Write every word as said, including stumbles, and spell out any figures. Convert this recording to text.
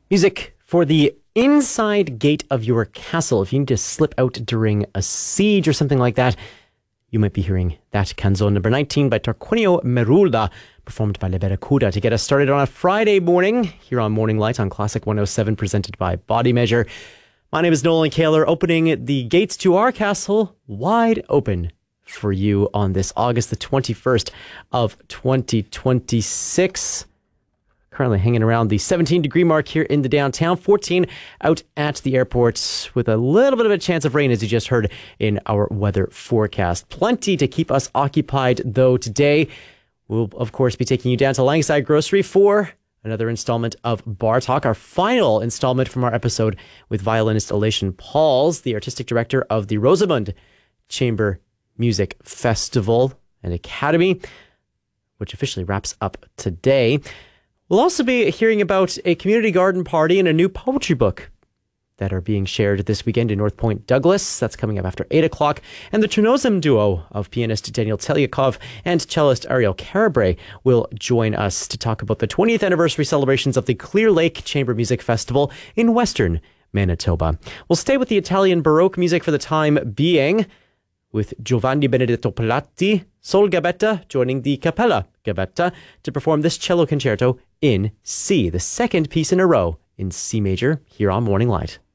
Music for the inside gate of your castle. If you need to slip out during a siege or something like that, you might be hearing that canzone number nineteen by Tarquinio Merulda, performed by Le Barracuda, to get us started on a Friday morning here on Morning Light on Classic one oh seven, presented by Body Measure. My name is Nolan Kaler, opening the gates to our castle wide open for you on this August the twenty-first of twenty twenty-six. Currently hanging around the seventeen degree mark here in the downtown, fourteen out at the airport, with a little bit of a chance of rain, as you just heard in our weather forecast. Plenty to keep us occupied, though, today. We'll, of course, be taking you down to Langside Grocery for another installment of Bar Talk, our final installment from our episode with violinist Elation Pauls, the artistic director of the Rosamond Chamber Music Festival and Academy, which officially wraps up today. We'll also be hearing about a community garden party and a new poetry book that are being shared this weekend in North Point Douglas. That's coming up after eight o'clock. And the Chernozem duo of pianist Daniel Telyakov and cellist Ariel Carabray will join us to talk about the twentieth anniversary celebrations of the Clear Lake Chamber Music Festival in Western Manitoba. We'll stay with the Italian Baroque music for the time being, with Giovanni Benedetto Platti, Sol Gabetta joining the Capella Gabetta to perform this cello concerto in C, the second piece in a row in C major here on Morning Light.